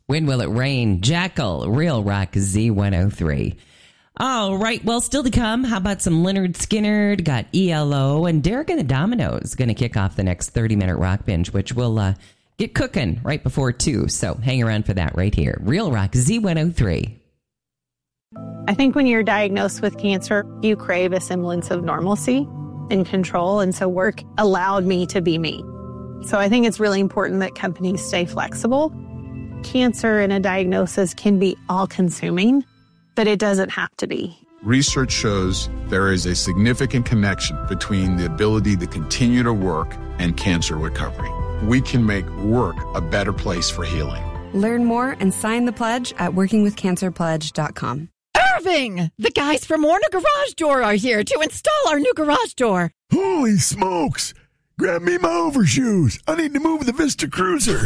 When will it rain? Jackal, Real Rock Z103. All right, well, still to come, how about some Leonard Skinner? Got ELO, and Derek and the Dominoes going to kick off the next 30-minute rock binge, which will get cooking right before 2. So hang around for that right here. Real Rock Z103. I think when you're diagnosed with cancer, you crave a semblance of normalcy and control, and so work allowed me to be me. So I think it's really important that companies stay flexible. Cancer and a diagnosis can be all-consuming, but it doesn't have to be. Research shows there is a significant connection between the ability to continue to work and cancer recovery. We can make work a better place for healing. Learn more and sign the pledge at workingwithcancerpledge.com. Irving! The guys from Warner Garage Door are here to install our new garage door. Holy smokes! Grab me my overshoes. I need to move the Vista Cruiser.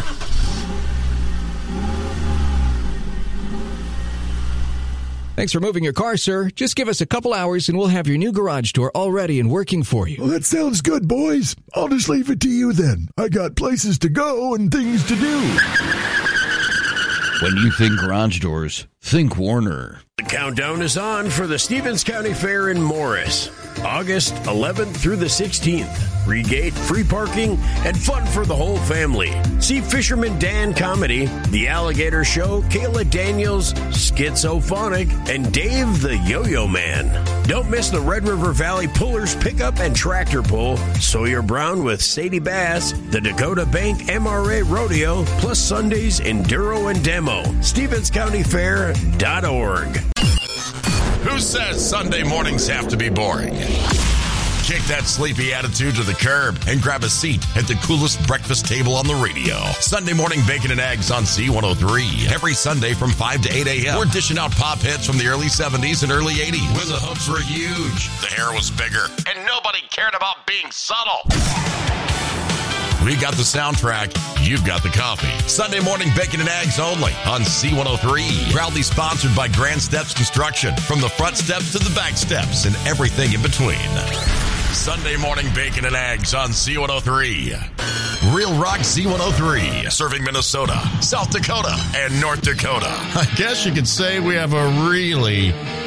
Thanks for moving your car, sir. Just give us a couple hours and we'll have your new garage door all ready and working for you. Well, that sounds good, boys. I'll just leave it to you then. I got places to go and things to do. When you think garage doors, think Warner. The countdown is on for the Stevens County Fair in Morris. August 11th through the 16th. Free gate, free parking, and fun for the whole family. See Fisherman Dan Comedy, The Alligator Show, Kayla Daniels, Schizophonic, and Dave the Yo-Yo Man. Don't miss the Red River Valley Pullers Pickup and Tractor Pull, Sawyer Brown with Sadie Bass, the Dakota Bank MRA Rodeo, plus Sundays Enduro and Demo. StevensCountyFair.org. Who says Sunday mornings have to be boring? Kick that sleepy attitude to the curb and grab a seat at the coolest breakfast table on the radio. Sunday morning bacon and eggs on C103. Every Sunday from 5 to 8 a.m. We're dishing out pop hits from the early 70s and early 80s. When the hoops were huge, the hair was bigger, and nobody cared about being subtle. We got the soundtrack. You've got the coffee. Sunday morning bacon and eggs only on C103. Proudly sponsored by Grand Steps Construction. From the front steps to the back steps and everything in between. Sunday morning bacon and eggs on C103. Real Rock C103. Serving Minnesota, South Dakota, and North Dakota. I guess you could say we have a really